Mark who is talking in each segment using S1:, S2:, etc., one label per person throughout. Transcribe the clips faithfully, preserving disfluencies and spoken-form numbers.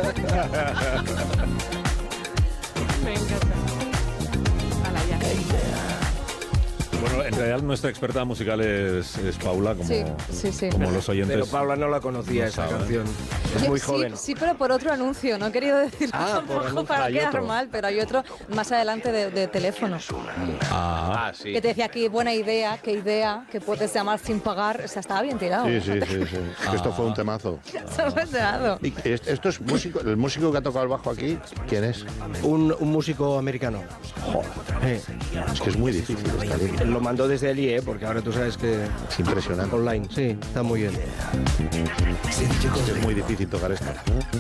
S1: Me encanta. Hala, ya.
S2: Bueno, en realidad nuestra experta musical es, es Paula, como,
S3: Sí, sí, sí.
S2: como los oyentes.
S4: Pero Paula no la conocía
S2: no
S4: esa
S2: saben.
S4: canción. Es
S3: Yo
S4: muy
S3: sí,
S4: joven.
S3: Sí, pero por otro anuncio. No he querido decirlo
S4: Ah, por
S3: tampoco
S4: anuncio.
S3: para
S4: Hay
S3: quedar
S4: otro.
S3: mal, pero hay otro más adelante de, de teléfono.
S2: Ah,
S5: Ah, sí.
S3: Que te decía que buena idea, qué idea, que puedes llamar sin pagar. O sea, estaba bien tirado.
S6: Sí, sí, sí, sí. Es que esto fue un temazo.
S3: Se lo he enterado.
S6: Y est- esto es músico, el músico que ha tocado el bajo aquí, ¿quién es?
S4: Un, un músico americano. Eh,
S6: Es que es muy difícil esta línea.
S4: lo mandó desde el I E, porque ahora tú sabes que
S6: Es impresionante.
S4: online. Sí, está muy bien.
S6: Es muy difícil tocar esto.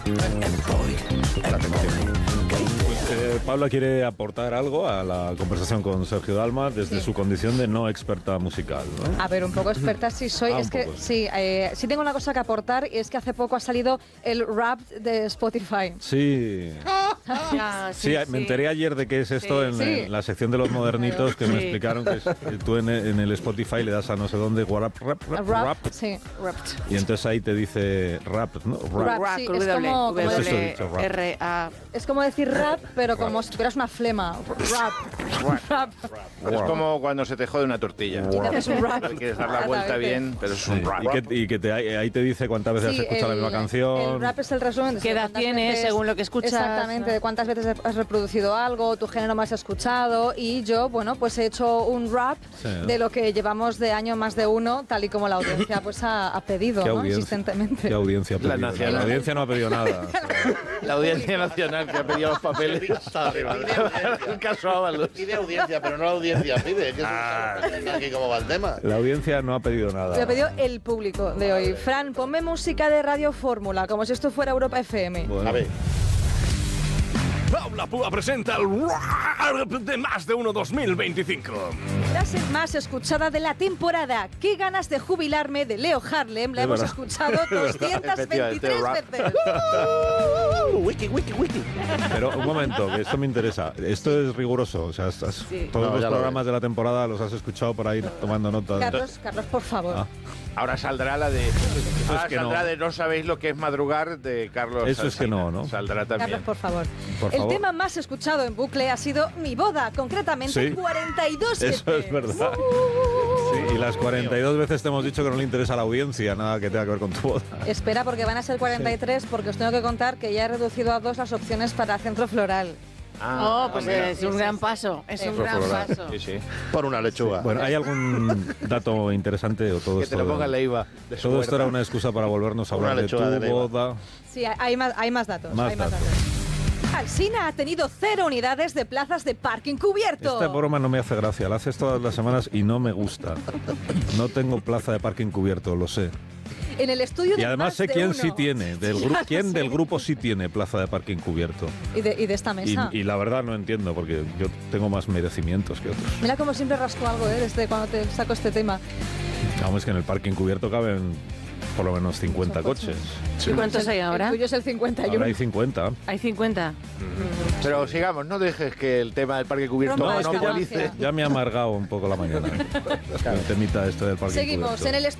S6: La atención.
S2: eh, Paula quiere aportar algo a la conversación con Sergio Dalma desde
S3: Sí.
S2: su condición de no experta musical, ¿no?
S3: A ver, un poco experta sí soy.
S2: Ah,
S3: es
S2: un
S3: que
S2: poco,
S3: sí, eh, sí tengo una cosa que aportar y es que hace poco ha salido el rap de Spotify.
S2: Sí.
S1: Ya,
S2: Sí, me enteré ayer de qué es esto
S1: Sí.
S2: en,
S3: Sí.
S2: en la sección de los modernitos que me
S1: Sí.
S2: explicaron que es, que tú en, en el Spotify le das a no sé dónde rap, rap, rap,
S3: Rap,
S2: rap,
S3: sí. Rap.
S2: y entonces ahí te dice rap, ¿no? Rap.
S3: Rap.
S1: Rack,
S3: sí, es
S1: W,
S3: como- como
S2: Eso he
S1: W,
S2: dicho, rap.
S1: R, A.
S3: Es como decir rap, pero como si tuvieras una flema. Rap. Rap.
S5: Es como cuando se te jode una tortilla.
S3: Y te haces un rap.
S5: Quieres dar la vuelta
S3: Exactamente.
S5: bien, pero es
S2: Sí,
S5: un rap.
S2: y que, y que te, ahí te dice cuántas veces has
S3: Sí,
S2: escuchado la misma canción.
S3: El rap es el resumen de
S1: ¿Qué edad
S3: cuántas
S1: tienes,
S3: veces-
S1: según lo que escuchas?
S3: Exactamente, de cuántas veces has reproducido algo, tu género más escuchado. Y yo, bueno, pues he hecho un rap
S2: Sí, ¿no?
S3: de lo que llevamos de año más de uno, tal y como la audiencia pues ha, ha pedido,
S2: ¿Qué
S3: ¿no?
S2: audiencia?
S3: Insistentemente.
S2: ¿Qué audiencia ha
S5: La
S2: pedido?
S5: nacional.
S2: La audiencia no ha pedido nada.
S5: La Audiencia Nacional que ha pedido los papeles.
S6: Está arriba.
S5: El caso Ábalos.
S6: Pide audiencia, pero no la audiencia pide. Que es aquí como va el tema.
S2: La audiencia no ha pedido nada.
S3: Lo ha pedido el público de hoy. Fran, ponme música de Radio Fórmula, como si esto fuera Europa F M.
S2: Bueno.
S6: A ver.
S7: Paula Púa presenta el Rap de Más de Uno dos mil veinticinco.
S3: Frase más escuchada de la temporada. Qué ganas de jubilarme de Leo Harlem. La
S2: Es
S3: hemos
S2: verdad.
S3: escuchado doscientas veintitrés
S5: Efectivamente,
S3: veces.
S6: Wiki, wiki, wiki.
S2: Pero un momento, que esto me interesa. Esto es riguroso. O sea, estás-
S1: Sí.
S2: todos
S6: No,
S2: los
S6: ya lo
S2: programas
S6: ves.
S2: de la temporada los has escuchado por ahí tomando nota.
S3: Carlos, Carlos, por favor.
S2: Ah.
S5: Ahora saldrá la de. Ahora
S2: que
S5: saldrá
S2: no.
S5: de No sabéis lo que es madrugar de Carlos.
S2: Eso es que
S5: Alsina.
S2: no, ¿no?
S5: Saldrá también.
S3: Carlos, por favor.
S2: Por
S3: El
S2: favor.
S3: tema más escuchado en bucle ha sido mi boda, concretamente
S2: Sí.
S3: cuarenta y dos veces.
S2: Eso es verdad. Sí, y las cuarenta y dos veces te hemos dicho que no le interesa a la audiencia nada que tenga que ver con tu boda.
S3: Espera, porque van a ser cuarenta y tres, porque os tengo que contar que ya he reducido a dos las opciones para centro floral.
S5: Ah,
S1: Oh, pues
S5: mira.
S1: es un gran paso. Es un
S3: Sí.
S1: gran
S2: Floral.
S1: paso.
S5: Sí, sí.
S6: Por una lechuga.
S2: Bueno, ¿hay algún dato interesante o todo
S5: Que
S2: esto?
S5: te lo
S2: de-
S5: ponga Leiva. de su
S2: todo esto
S5: huerta.
S2: era una excusa para volvernos a
S6: Una
S2: hablar de tu
S6: lechuga de Leiva.
S2: boda.
S3: Sí, hay- hay más, hay más datos.
S2: Más
S3: hay más
S2: datos.
S3: datos. Alsina ha tenido cero unidades de plazas de parking cubierto.
S2: Esta broma no me hace gracia, la haces todas las semanas y no me gusta. No tengo plaza de parking cubierto, lo sé.
S3: En el estudio de
S2: Y además
S3: más
S2: sé
S3: de
S2: quién
S3: uno.
S2: sí tiene, del
S3: Ya
S2: grupo,
S3: lo
S2: quién
S3: sé.
S2: del grupo sí tiene plaza de parking cubierto.
S3: Y de, y de esta
S2: Y,
S3: mesa.
S2: y la verdad no entiendo, porque yo tengo más merecimientos que otros.
S3: Mira como siempre rasco algo, ¿eh? Desde cuando te saco este tema.
S2: Vamos, que en el parking cubierto caben por lo menos cincuenta
S3: Muchos
S2: coches.
S1: ¿Y cuántos hay
S3: El
S1: ahora?
S3: tuyo es el cincuenta y uno.
S2: Ahora hay cincuenta.
S1: Hay cincuenta.
S5: Pero sigamos, no dejes que el tema del parque cubierto
S3: Broma,
S2: No, es que
S3: no,
S5: monopolice.
S3: magia.
S2: ya me ha amargado un poco la mañana. El temita este del parking
S3: Seguimos
S2: cubierto.
S3: en el